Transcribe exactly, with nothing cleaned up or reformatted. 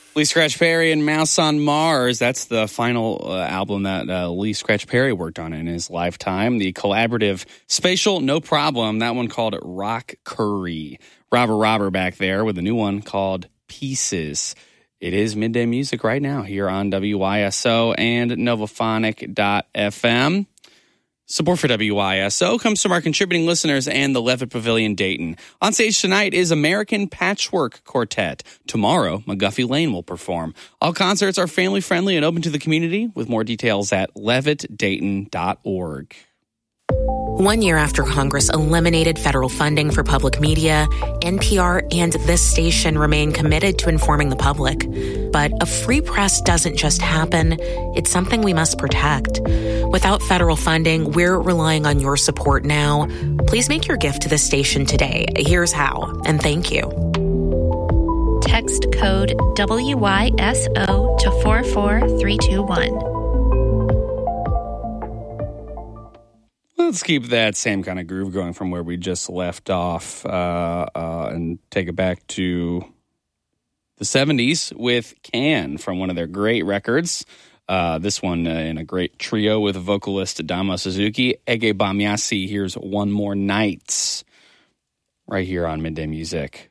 Lee Scratch Perry and Mouse on Mars. That's the final uh, album that uh, Lee Scratch Perry worked on in his lifetime. The collaborative Spatial No Problem. That one called Rock Curry. Robber Robber back there with a new one called Pieces. It is Midday Music right now here on W Y S O and Novophonic dot f m. Support for W Y S O comes from our contributing listeners and the Levitt Pavilion Dayton. On stage tonight is American Patchwork Quartet. Tomorrow, McGuffey Lane will perform. All concerts are family-friendly and open to the community, with more details at levitt dayton dot org. One year after Congress eliminated federal funding for public media, N P R and this station remain committed to informing the public. But a free press doesn't just happen. It's something we must protect. Without federal funding, we're relying on your support now. Please make your gift to the station today. Here's how, and thank you. Text code W Y S O to four four three two one. Let's keep that same kind of groove going from where we just left off uh, uh, and take it back to the seventies with Can from one of their great records. Uh, this one uh, in a great trio with vocalist Damo Suzuki. Ege Bamyasi, here's One More Night right here on Midday Music.